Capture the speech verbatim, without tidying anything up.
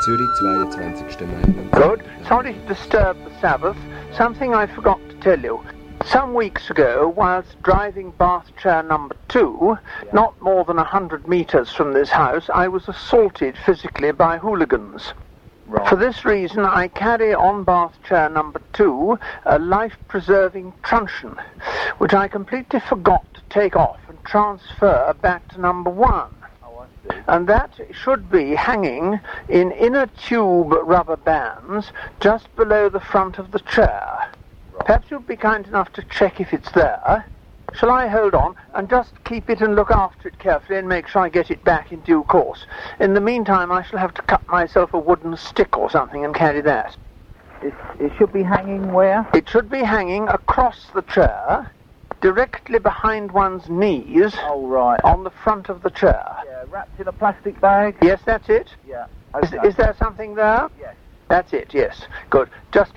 Zürich, zweiundzwanzigster Mai. Good. Sorry to disturb the Sabbath. Something I forgot to tell you. Some weeks ago, whilst driving bath chair number two, not more than a hundred metres from this house, I was assaulted physically by hooligans. Right. For this reason, I carry on bath chair number two a life-preserving truncheon, which I completely forgot to take off and transfer back to number one. Oh, I see. And that should be hanging in inner tube rubber bands just below the front of the chair. Right. Perhaps you'd be kind enough to check if it's there. Shall I hold on and just keep it and look after it carefully and make sure I get it back in due course? In the meantime, I shall have to cut myself a wooden stick or something and carry that. It, it should be hanging where? It should be hanging across the chair, directly behind one's knees, Oh, right. on the front of the chair. Yeah, wrapped in a plastic bag? Yes, that's it. Yeah. Is, Okay. is there something there? Yes. That's it, yes. Good. Just